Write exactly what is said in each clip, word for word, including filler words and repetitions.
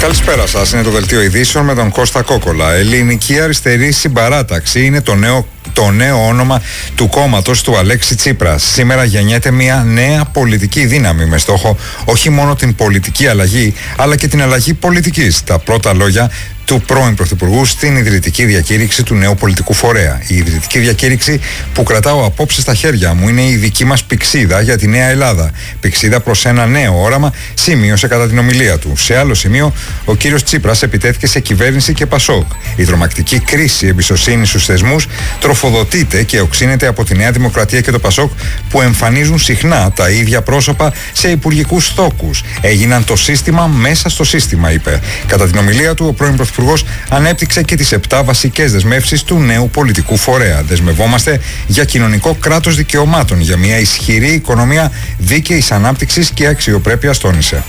Καλησπέρα σας. Είναι το δελτίο ειδήσεων με τον Κώστα Κόκολα. Ελληνική Αριστερή Συμπαράταξη είναι το νέο, το νέο όνομα του κόμματος του Αλέξη Τσίπρα. Σήμερα γεννιέται μια νέα πολιτική δύναμη με στόχο όχι μόνο την πολιτική αλλαγή, αλλά και την αλλαγή πολιτικής. Τα πρώτα λόγια του πρώην Πρωθυπουργού στην ιδρυτική διακήρυξη του νέου πολιτικού φορέα. Η ιδρυτική διακήρυξη που κρατάω απόψε στα χέρια μου είναι η δική μας πηξίδα για τη Νέα Ελλάδα. Πηξίδα προς ένα νέο όραμα, σημείωσε κατά την ομιλία του. Σε άλλο σημείο, ο κύριος Τσίπρας επιτέθηκε σε κυβέρνηση και Πασόκ. Η τρομακτική κρίση εμπιστοσύνη στους θεσμούς τροφοδοτείται και οξύνεται από τη Νέα Δημοκρατία και το Πασόκ, που εμφανίζουν συχνά τα ίδια πρόσωπα σε υπουργικούς θόκους. Έγιναν το σύστημα μέσα στο σύστημα, είπε. Κατά την ομιλία του, ο πρώην Πρωθυπουργός ανέπτυξε και τις επτά βασικές δεσμεύσεις του νέου πολιτικού φορέα. Δεσμευόμαστε για κοινωνικό κράτος δικαιωμάτων, για μια ισχυρή οικονομία δίκαιης ανάπτυξης και αξιοπρέπειας, τόνισε.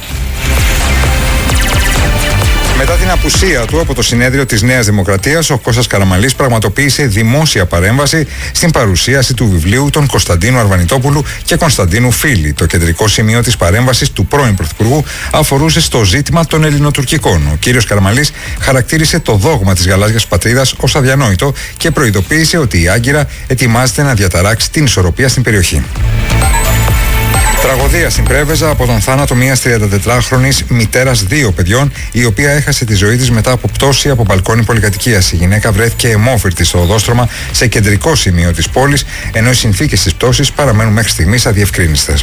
Μετά την απουσία του από το συνέδριο της Νέας Δημοκρατίας, ο Κώστας Καραμανλής πραγματοποίησε δημόσια παρέμβαση στην παρουσίαση του βιβλίου των Κωνσταντίνου Αρβανιτόπουλου και Κωνσταντίνου Φίλη. Το κεντρικό σημείο της παρέμβασης του πρώην Πρωθυπουργού αφορούσε στο ζήτημα των ελληνοτουρκικών. Ο κύριος Καραμανλής χαρακτήρισε το δόγμα της γαλάζιας πατρίδας ως αδιανόητο και προειδοποίησε ότι η Άγκυρα ετοιμάζεται να διαταράξει την ισορροπία στην περιοχή. Τραγωδία στην Πρέβεζα από τον θάνατο μιας τριαντατετράχρονης μητέρας δύο παιδιών, η οποία έχασε τη ζωή της μετά από πτώση από μπαλκόνι πολυκατοικίας. Η γυναίκα βρέθηκε αιμόφυρτη στο οδόστρωμα σε κεντρικό σημείο της πόλης, ενώ οι συνθήκες της πτώσης παραμένουν μέχρι στιγμής αδιευκρίνιστες.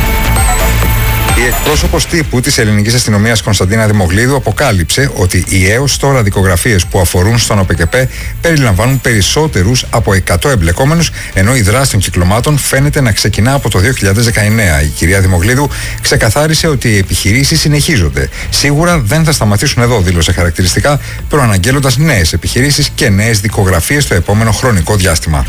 Η εκπρόσωπος τύπου της ελληνικής αστυνομίας Κωνσταντίνα Δημογλίδου αποκάλυψε ότι οι έως τώρα δικογραφίες που αφορούν στον ΟΠΕΚΕΠΕ περιλαμβάνουν περισσότερους από εκατό εμπλεκόμενους, ενώ η δράση των κυκλωμάτων φαίνεται να ξεκινά από το δύο χιλιάδες δεκαεννέα. Η κυρία Δημογλίδου ξεκαθάρισε ότι οι επιχειρήσεις συνεχίζονται. Σίγουρα δεν θα σταματήσουν εδώ, δήλωσε χαρακτηριστικά, προαναγγέλλοντας νέες επιχειρήσεις και νέες δικογραφίες στο επόμενο χρονικό διάστημα.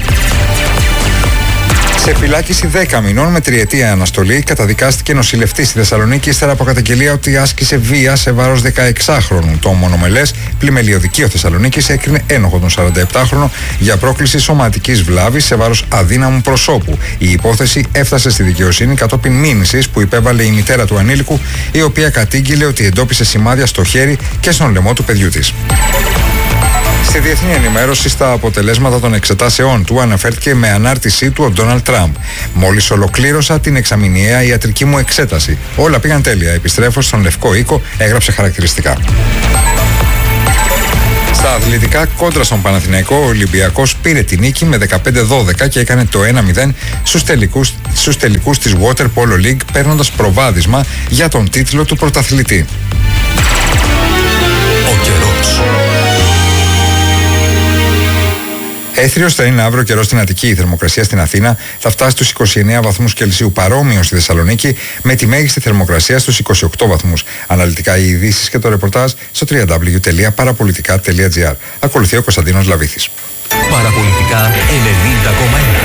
Σε φυλάκιση δέκα μηνών με τριετία αναστολή καταδικάστηκε νοσηλευτή στη Θεσσαλονίκη ύστερα από καταγγελία ότι άσκησε βία σε βάρος δεκαεξάχρονου. Το μονομελές πλημελιωδικείο Θεσσαλονίκης έκρινε ένοχο τον σαρανταεπτάχρονο για πρόκληση σωματικής βλάβης σε βάρος αδύναμου προσώπου. Η υπόθεση έφτασε στη δικαιοσύνη κατόπιν μήνυσης που υπέβαλε η μητέρα του ανήλικου, η οποία κατήγγειλε ότι εντόπισε σημάδια στο χέρι και στον λαιμό του παιδιού της. Στη διεθνή ενημέρωση, στα αποτελέσματα των εξετάσεών του αναφέρθηκε με ανάρτησή του ο Ντόναλντ Τραμπ. Μόλις ολοκλήρωσα την εξαμηνιαία ιατρική μου εξέταση. Όλα πήγαν τέλεια. Επιστρέφω στον Λευκό Οίκο, έγραψε χαρακτηριστικά. Στα αθλητικά, κόντρα στον Παναθηναϊκό, ο Ολυμπιακός πήρε τη νίκη με δεκαπέντε δώδεκα και έκανε το ένα μηδέν στους τελικούς, στους τελικούς της Water Polo League, παίρνοντας προβάδισμα για τον τίτλο του πρωταθλητή. Ο καιρός. Έθριος θα είναι αύριο καιρός στην Αττική. Η θερμοκρασία στην Αθήνα θα φτάσει στους είκοσι εννέα βαθμούς Κελσίου, παρόμοιο στη Θεσσαλονίκη, με τη μέγιστη θερμοκρασία στους είκοσι οκτώ βαθμούς. Αναλυτικά οι ειδήσεις και το ρεπορτάζ στο double-u double-u double-u τελεία παραπολιτικά τελεία τζι άρ. Ακολουθεί ο Κωνσταντίνος Λαβίθης. Παραπολιτικά ενενήντα κόμμα ένα.